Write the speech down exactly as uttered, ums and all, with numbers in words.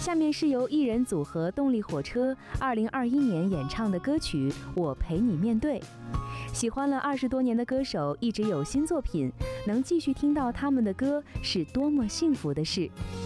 下面是由艺人组合动力火车二零二一年演唱的歌曲《我陪你面对》。喜欢了二十多年的歌手一直有新作品，能继续听到他们的歌是多么幸福的事。